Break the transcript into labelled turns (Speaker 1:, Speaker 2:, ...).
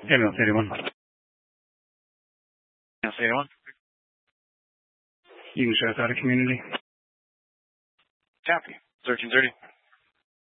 Speaker 1: Ambulance 81. Ambulance 81. You can show us out of community.
Speaker 2: Copy. 1330.